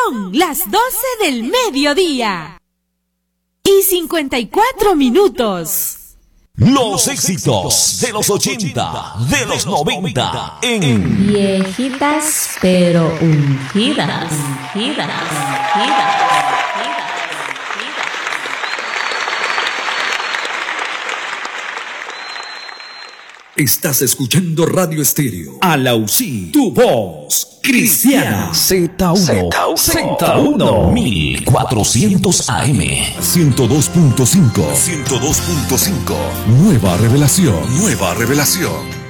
Son las 12 del mediodía y 54 minutos. Los éxitos de los 80, de los 90 en Viejitas pero ungidas. Estás escuchando Radio Estéreo. Alausí, tu voz cristiana. Z1 1400 AM 102.5 Nueva revelación